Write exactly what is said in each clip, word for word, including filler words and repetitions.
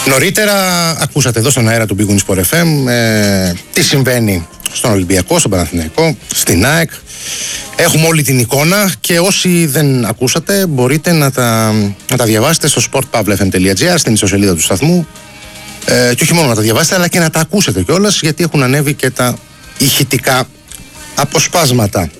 Νωρίτερα ακούσατε εδώ στον αέρα του Big Win Sport εφ εμ ε, τι συμβαίνει στον Ολυμπιακό, στον Παναθηναϊκό, στην ΑΕΚ. Έχουμε όλη την εικόνα και όσοι δεν ακούσατε μπορείτε να τα, να τα διαβάσετε στο sport pavla f m τελεία g r, στην ιστοσελίδα του σταθμού, ε, και όχι μόνο να τα διαβάσετε αλλά και να τα ακούσετε κιόλας, γιατί έχουν ανέβει και τα ηχητικά αποσπάσματα.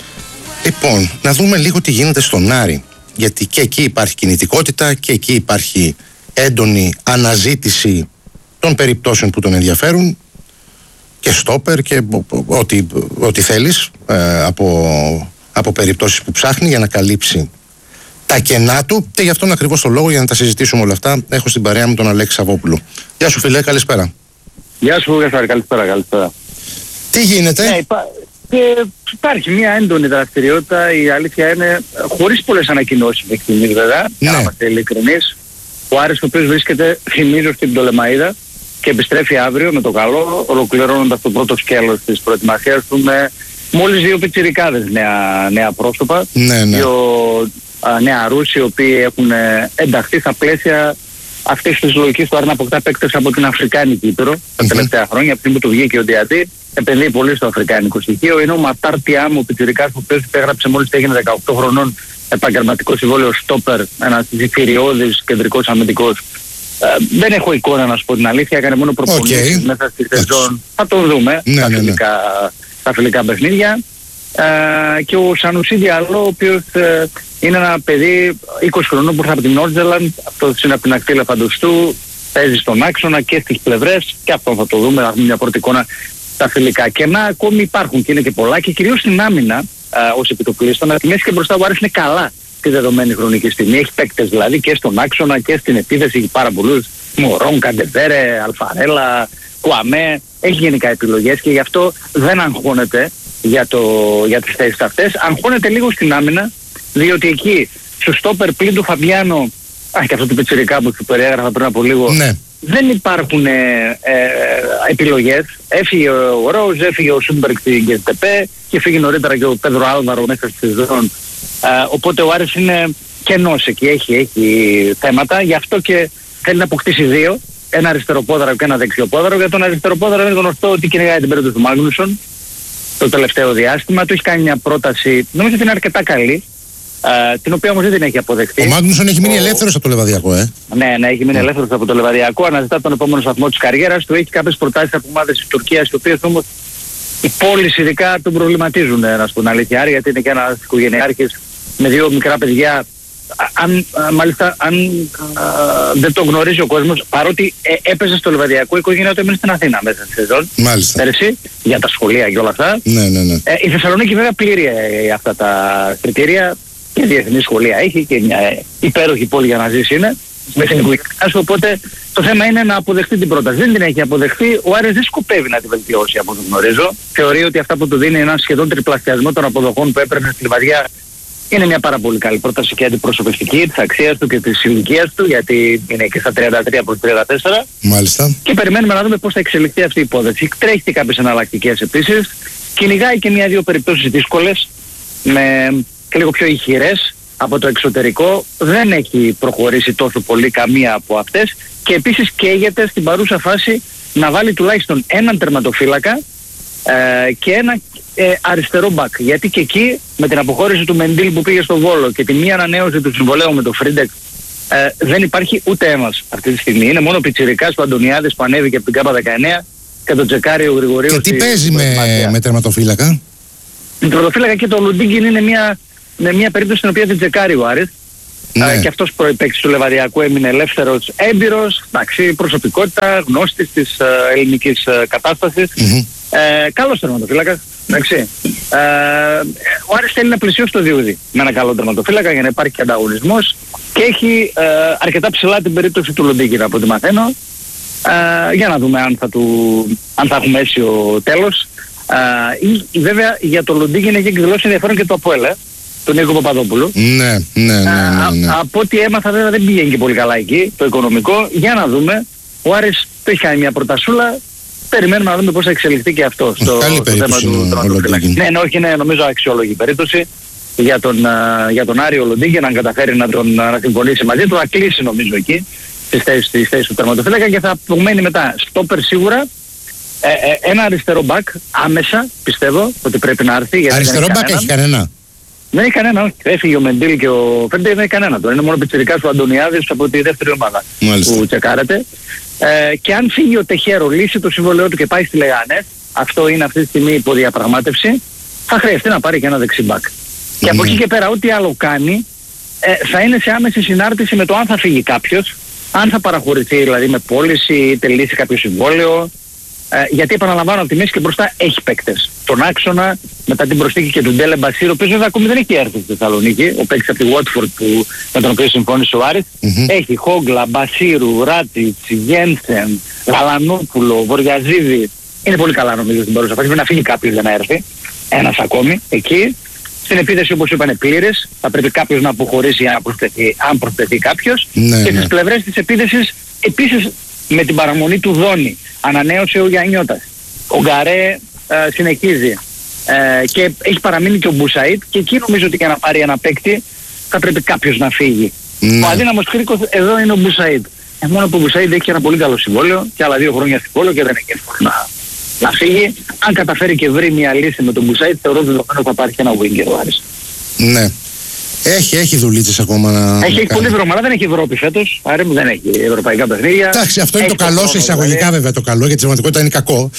Λοιπόν, να δούμε λίγο τι γίνεται στον Άρη, γιατί και εκεί υπάρχει κινητικότητα και εκεί υπάρχει έντονη αναζήτηση των περιπτώσεων που τον ενδιαφέρουν και στόπερ και ό,τι, ό,τι θέλεις ε, από, από περιπτώσεις που ψάχνει για να καλύψει τα κενά του, και γι' αυτόν ακριβώς το λόγο, για να τα συζητήσουμε όλα αυτά, έχω στην παρέα μου τον Αλέξη Σαββόπουλο. Γεια σου φίλε, καλησπέρα. Γεια σου Γεσάρη, καλησπέρα, καλησπέρα. Τι γίνεται? Ναι, υπά... και υπάρχει μια έντονη δραστηριότητα, η αλήθεια είναι, χωρίς πολλές ανακοινώσεις μέχρι στιγμής βέβαια, ναι. Για να είμαστε ειλικρινείς. Ο Άρης, ο οποίος βρίσκεται, θυμίζω, στην Πτολεμαΐδα και επιστρέφει αύριο με το καλό, ολοκληρώνοντας το πρώτο σκέλος της προετοιμασίας του με μόλις δύο πιτσιρικάδες νέα, νέα πρόσωπα. Ναι, ναι. Δύο α, νέα Ρούσοι, οι οποίοι έχουν ενταχθεί στα πλαίσια αυτής της λογικής του Άρη να αποκτά παίκτες από την Αφρικάνικη Ήπειρο τα mm-hmm. τελευταία χρόνια. Από την που του βγήκε ο Διατή, επενδύει πολύ στο αφρικάνικο στοιχείο. Είναι ο Ματάρ Τιάμ, ο πιτσιρικάς, ο οποίος υπέγραψε μόλις έγινε δεκαοκτώ χρονών επαγγελματικό συμβόλαιο στόπερ, ένας θηριώδης κεντρικός αμυντικός. Ε, δεν έχω εικόνα, να σου πω την αλήθεια, έκανε μόνο προπονήσεις okay. μέσα στη σεζόν. Θα το δούμε ναι, στα, ναι, ναι. φιλικά, στα φιλικά παιχνίδια. Ε, και ο Σανουσί Διαλό, ο οποίος ε, είναι ένα παιδί είκοσι χρονών που ήρθε από την Νόρτζελαντ, αυτός είναι από την ακτή Ελεφαντοστού, παίζει στον άξονα και στις πλευρές, και αυτό θα το δούμε, θα δούμε μια πρώτη εικόνα στα φιλικά. Κενά ακόμη υπάρχουν και είναι και πολλά, και κυρίως στην άμυνα. Uh, ως επιτοπλίστων, αλλά τη μέση και μπροστά ο Άρης είναι καλά τη δεδομένη χρονική στιγμή. Έχει παίκτες δηλαδή και στον άξονα και στην επίθεση, έχει πάρα πολλούς. Μωρόν, Καντεβέρε, Αλφαρέλα, Κουαμέ. Έχει γενικά επιλογές και γι' αυτό δεν αγχώνεται για, το, για τις θέσεις αυτές. Αγχώνεται λίγο στην άμυνα, διότι εκεί στο στόπερ πλην του Φαμπιάνο, αχ, και αυτό το πιτσιρικά που του περιέγραφα πριν από λίγο, ναι. Δεν υπάρχουν ε, ε, επιλογές. Έφυγε ο Ρόουζ, έφυγε ο Σούμπερκ στην Γκεστεπέ και φύγει νωρίτερα και ο Πέδρο Άλβαρο μέσα στη σεζόν. Ε, οπότε ο Άρης είναι κενός εκεί, έχει, έχει θέματα. Γι' αυτό και θέλει να αποκτήσει δύο. Ένα αριστεροπόδαρο και ένα δεξιοπόδαρο. Για τον αριστεροπόδαρο είναι γνωστό ότι κυνηγάει την περίπτωση του Μάγνουσον το τελευταίο διάστημα. Του έχει κάνει μια πρόταση, νομίζω ότι είναι αρκετά καλή. Uh, την οποία όμως δεν την έχει αποδεχτεί. Ο Μάγνουσον έχει μείνει ο... ελεύθερος από το Λεβαδιακό, ε. Ναι, ναι, έχει μείνει mm. ελεύθερος από το Λεβαδιακό. Αναζητά τον επόμενο σταθμό της καριέρας του. Έχει κάποιες προτάσεις από ομάδες της Τουρκίας, οι οποίες όμως οι πόλεις ειδικά τον προβληματίζουν, να σου πω την αλήθεια, γιατί είναι και ένας οικογενειάρχης με δύο μικρά παιδιά. Αν, α, μάλιστα, αν α, δεν το γνωρίζει ο κόσμος, παρότι ε, έπαιζε στο Λεβαδιακό, η οικογένειά του έμεινε στην Αθήνα μέσα στη σεζόν. Μάλιστα. Πέρυσι, για τα σχολεία και όλα αυτά. Ναι, ναι, ναι. Ε, η Θεσσαλονίκη βέβαια πλήρει ε, αυτά τα κριτήρια. Και διεθνή σχολεία έχει και μια υπέροχη πόλη για να ζήσει είναι. Με την οικογένειά σου, οπότε το θέμα είναι να αποδεχτεί την πρόταση. Δεν την έχει αποδεχτεί. Ο Άρης δεν σκοπεύει να τη βελτιώσει από όσο γνωρίζω. Θεωρεί ότι αυτά που του δίνει ένα σχεδόν τριπλασιασμό των αποδοχών που έπαιρνε στη Λιβαδιά είναι μια πάρα πολύ καλή πρόταση και αντιπροσωπευτική της αξίας του και της ηλικίας του, γιατί είναι και στα τριάντα τρία προς τριάντα τέσσερα. Μάλιστα. Και περιμένουμε να δούμε πώς θα εξελιχθεί αυτή η υπόθεση. Τρέχει και κάποιες εναλλακτικές επίσης. Κυνηγάει και μια-δύο περιπτώσεις δύσκολες με και λίγο πιο ηχηρές από το εξωτερικό. Δεν έχει προχωρήσει τόσο πολύ καμία από αυτές και επίσης καίγεται στην παρούσα φάση να βάλει τουλάχιστον έναν τερματοφύλακα ε, και ένα ε, αριστερό μπακ, γιατί και εκεί με την αποχώρηση του Μεντίλ που πήγε στο Βόλο και τη μία ανανέωση του συμβολέου με το Φρίντεκ ε, δεν υπάρχει ούτε ένας αυτή τη στιγμή. Είναι μόνο ο πιτσιρικάς του Αντωνιάδης που ανέβηκε από την ΚΑΠΑ δεκαεννέα και τον τσεκάρει ο Γρηγορίου. Και τι παίζει με, με τερματοφύλακα? Με τερματοφύλακα και το Λουντίγκιν είναι μια με μια περίπτωση στην οποία δεν τσεκάρει ο Άρης. Ναι. Α, και αυτός προϋπαίκτης του Λεβαδιακού έμεινε ελεύθερος, έμπειρος, εντάξει, προσωπικότητα, γνώστης της uh, ελληνικής uh, κατάστασης. Mm-hmm. Ε, καλός τερματοφύλακας, εντάξει. Ε, ο Άρης θέλει να πλησιώσει το διούδι με ένα καλό τερματοφύλακα για να υπάρχει και ανταγωνισμός και έχει ε, αρκετά ψηλά την περίπτωση του Λοντίγκινα από ό,τι μαθαίνω. Ε, για να δούμε αν θα, του, αν θα έχουμε αίσιο τέλος. Ε, ή, βέβαια για το Λοντίγκινα έχει εκδηλώσει ενδιαφέρον και το ΑΠΟΕΛ, τον Νίκο Παπαδόπουλο. Ναι, ναι, ναι, ναι, ναι. Α, από ό,τι έμαθα βέβαια δεν πηγαίνει και πολύ καλά εκεί το οικονομικό. Για να δούμε. Ο Άρης το έχει κάνει μια προτασούλα. Περιμένουμε να δούμε πώς θα εξελιχθεί και αυτό στο, στο θέμα του τερματοφύλακα. Ναι, ναι, όχι, είναι νομίζω αξιόλογη περίπτωση για τον, για τον Άρη ο Λοντίγκι να καταφέρει να τον να συμφωνήσει μαζί του. Θα κλείσει νομίζω εκεί στις θέσεις, στις θέσεις του τερματοφύλακα και θα απομένει μετά στόπερ σίγουρα. Ε, ε, ένα αριστερό μπακ άμεσα πιστεύω ότι πρέπει να έρθει. Γιατί αριστερό μπακ έχει κανένα? Δεν έχει κανένα, όχι. Έφυγε ο Μεντήλ και ο Φέντε, δεν έχει κανένα τώρα. Είναι μόνο πιτσιρικάς του Αντωνιάδης από τη δεύτερη ομάδα. Μάλιστα. Που τσεκάρεται. Ε, και αν φύγει ο Τεχέρο, λύσει το συμβολέο του και πάει στη Λεγάνες, αυτό είναι αυτή τη στιγμή υποδιαπραγμάτευση, θα χρειαστεί να πάρει και ένα δεξιμπακ. Mm. Και από εκεί και πέρα, ό,τι άλλο κάνει, ε, θα είναι σε άμεση συνάρτηση με το αν θα φύγει κάποιος, αν θα παραχωρηθεί δηλαδή με πώληση ή τελειώσει κάποιο συμβόλαιο. Ε, γιατί επαναλαμβάνω από τη μέση και μπροστά έχει παίκτες. Τον άξονα, μετά την προσθήκη και του Ντέλε Μπασίρο, ο οποίος βέβαια ακόμη δεν έχει έρθει στη Θεσσαλονίκη, ο παίκτης από τη Watford που, με τον οποίο συμφώνησε ο Άρης. Mm-hmm. Έχει Χόγκλα, Μπασίρου, Ράτιτς, Γένσεν, Γαλανόπουλο, Βοριαζίδη. Είναι πολύ καλά νομίζω στην παρούσα φάση. Πρέπει να φύγει κάποιος για να έρθει. Ένας ακόμη εκεί. Στην επίθεση όπως είπανε πλήρες, θα πρέπει κάποιος να αποχωρήσει αν προσθεθεί, αν προσθεθεί κάποιος. Ναι, και στις ναι. πλευρές της επίθεσης επίσης με την παραμονή του Δόνη. Ανανέωσε ο Γιαννιώτας. Ο Γκαρέ ε, συνεχίζει. Ε, και έχει παραμείνει και ο Μπουσαΐτ και εκεί νομίζω ότι για να πάρει ένα παίκτη θα πρέπει κάποιος να φύγει. Ναι. Ο αδύναμος κρίκος εδώ είναι ο Μπουσαΐτ. Ε, μόνο που ο Μπουσαΐτ έχει ένα πολύ καλό συμβόλαιο και άλλα δύο χρόνια συμβόλαιο και δεν έχει εύκολο να, να φύγει. Αν καταφέρει και βρει μια λύση με τον Μπουσαΐτ, θεωρώ δεδομένο θα πάρει και ένα winger ο Άρης. Ναι. Έχει, έχει δουλίτσες ακόμα να. Έχει, έχει πολύ δρόμο, αλλά δεν έχει Ευρώπη φέτος. Άρα δεν έχει ευρωπαϊκά παιχνίδια. Εντάξει, αυτό είναι το καλό σε εισαγωγικά δηλαδή. Βέβαια το καλό, γιατί στην πραγματικότητα είναι κακό.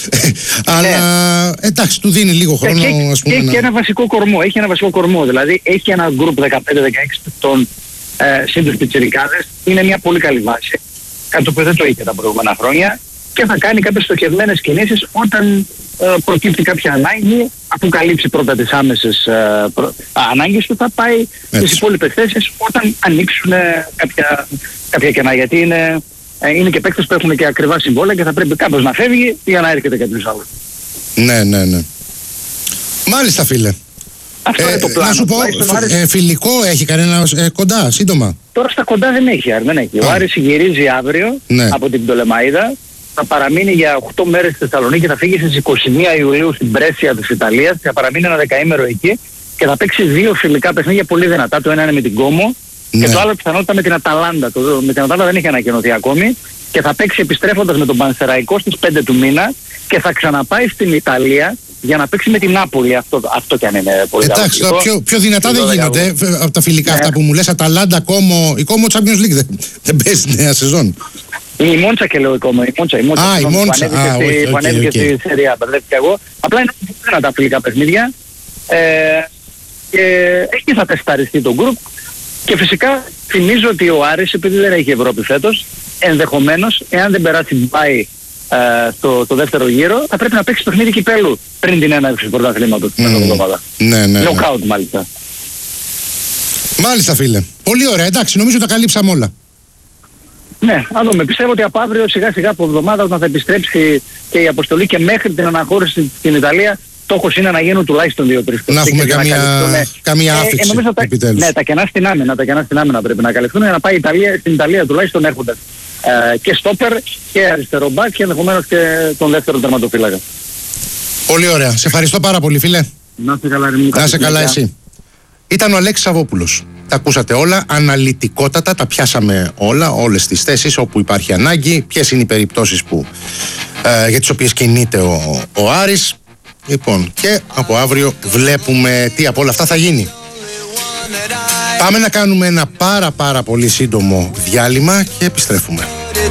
Αλλά εντάξει, του δίνει λίγο χρόνο. Και, ας πούμε, έχει να... και ένα βασικό κορμό. Έχει ένα βασικό κορμό. Δηλαδή έχει ένα γκρουπ δεκαπέντε δεκαέξι των ε, σύντους πιτσιρικάδες. Είναι μια πολύ καλή βάση. Κάτι το οποίο δεν το είχε τα προηγούμενα χρόνια. Και θα κάνει κάποιες στοχευμένες κινήσεις όταν ε, προκύπτει κάποια ανάγκη, αφού καλύψει πρώτα τις άμεσες ε, προ... ανάγκες του, θα πάει στις υπόλοιπες θέσεις όταν ανοίξουν ε, κάποια, κάποια κενά. Γιατί είναι, ε, είναι και παίκτες που έχουν και ακριβά συμβόλαια και θα πρέπει κάποιος να φεύγει για να έρχεται κάποιος άλλος. Ναι, ναι, ναι. Μάλιστα φίλε. Αυτό ε, είναι το πλάνο. Να σου πω, φ, ε, φιλικό έχει κανένα ε, κοντά, σύντομα? Τώρα στα κοντά δεν έχει, δεν έχει. Ο Άρης γυρίζει αύριο ναι. από την Πτολεμαΐδα. Θα παραμείνει για οκτώ μέρες στη Θεσσαλονίκη, θα φύγει στις είκοσι μία Ιουλίου στην Πρέσια της Ιταλίας και θα παραμείνει ένα δεκαήμερο εκεί και θα παίξει δύο φιλικά παιχνίδια πολύ δυνατά. Το ένα είναι με την Κόμο ναι. και το άλλο πιθανότητα με την Αταλάντα. Το, με την Αταλάντα δεν έχει ανακοινωθεί ακόμη και θα παίξει επιστρέφοντας με τον Πανσεραϊκό στις πέντε του μήνα και θα ξαναπάει στην Ιταλία για να παίξει με την Νάπολη. Αυτό, αυτό κι αν είναι πολύ καλό. Εντάξει, πιο, πιο δυνατά δεν γίνονται από τα φιλικά ναι. αυτά που μου λες. Αταλάντα, Κόμο, η Κόμο Champions League δεν, δεν παίζει νέα σεζόν. Η Μόντσα και λέω ακόμα, η Μόντσα, η Μόντσα, ah, η Μόντσα. που ανέβηκε, ah, okay, okay, okay. στη Σεριά, μπερδεύτηκα εγώ. Απλά είναι ένα τα φιλικά παιχνίδια ε, και εκεί θα τεσταριστεί το γκρουπ και φυσικά θυμίζω ότι ο Άρης, επειδή δεν έχει Ευρώπη φέτος, ενδεχομένως, εάν δεν περάσει πάει ε, στο, το δεύτερο γύρο, θα πρέπει να παίξει το παιχνίδι κυπέλου πριν την έναρξη του πρωταθλήματος την εβδομάδα. Ναι, ναι. Knockout μάλιστα. Μάλιστα φίλε. Πολύ ωραία, εντάξει, νομίζω τα καλύψαμε όλα. Ναι, να δούμε. Πιστεύω ότι από αύριο σιγά σιγά από εβδομάδα όταν θα επιστρέψει και η αποστολή και μέχρι την αναχώρηση στην Ιταλία, στόχος είναι να γίνουν τουλάχιστον δύο-τρεις. Να έχουμε καμία, να καμία άφηξη ε, ε, επιτέλους. Ναι, τα κενά στην άμυνα, τα κενά στην άμυνα πρέπει να καλυφθούν για να πάει η Ιταλία, στην Ιταλία τουλάχιστον έχοντας ε, και στόπερ και αριστερό μπακ και ενδεχομένως και τον δεύτερο τερματοφύλακα. Πολύ ωραία. Σε ευχαριστώ πάρα πολύ φίλε. Να είσαι καλά, να είσαι καλά εσύ. Ήταν ο Αλέξης Σαββόπουλος. Τα ακούσατε όλα, αναλυτικότατα, τα πιάσαμε όλα, όλες τις θέσεις όπου υπάρχει ανάγκη, ποιες είναι οι περιπτώσεις που, ε, για τις οποίες κινείται ο, ο Άρης. Λοιπόν, και από αύριο βλέπουμε τι από όλα αυτά θα γίνει. Πάμε να κάνουμε ένα πάρα πάρα πολύ σύντομο διάλειμμα και επιστρέφουμε.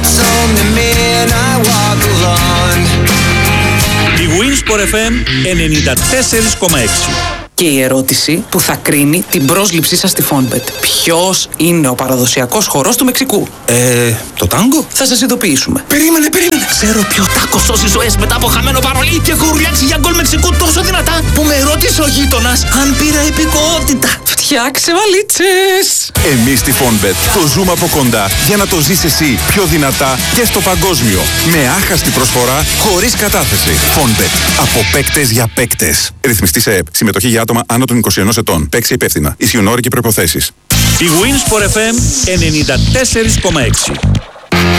Η Winsport εφ εμ ενενήντα τέσσερα κόμμα έξι. Και η ερώτηση που θα κρίνει την πρόσληψή σας στη Fonbet. Ποιος είναι ο παραδοσιακός χορός του Μεξικού? Ε, το τάγκο? Θα σας ειδοποιήσουμε. Περίμενε, περίμενε. Ξέρω ποιο τάκο σώσει ζωές μετά από χαμένο παρολί και έχω ουρλιάξει για γκολ Μεξικού τόσο δυνατά που με ρώτησε ο γείτονας αν πήρα υπηκοότητα. Φτιάξε βαλίτσες. Εμείς στη Fonbet το ζούμε από κοντά για να το ζεις εσύ πιο δυνατά και στο παγκόσμιο. Με άχαστη προσφορά, χωρίς κατάθεση. Fonbet. Από παίκτες για παίκτες. Ρυθμιστή σε ΕΠ. Συμμετοχή για άτομα άνω των είκοσι ενός ετών. Παίξει υπεύθυνα. Ισιονόροι και προϋποθέσεις. Η Winsport εφ εμ ενενήντα τέσσερα κόμμα έξι.